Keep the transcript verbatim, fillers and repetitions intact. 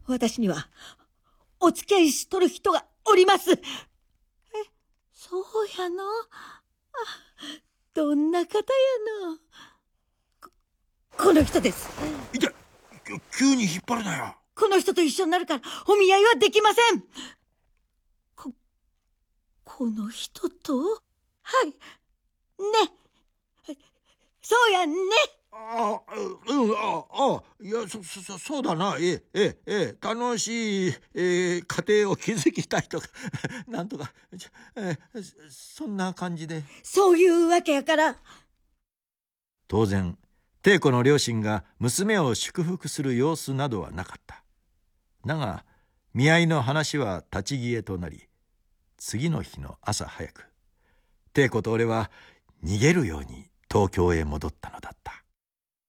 私にはお付き合いしとる人がおります。え、そうやの。あ、どんな方やの。こ、この人です。 いや、急に引っ張るなよ。 この人と一緒になるからお見合いはできません。こ、この人と、はいね、そうやんね。 ああ、うん、ああ、いや、そ、そ、そうだな。ええ、ええ、楽しい、えー、家庭を築きたいとか、なんとか、えー、そんな感じで。 そういうわけやから。 当然、貞子の両親が娘を祝福する様子などはなかった。だが、見合いの話は立ち消えとなり、次の日の朝早く、貞子と俺は逃げるように東京へ戻ったのだった。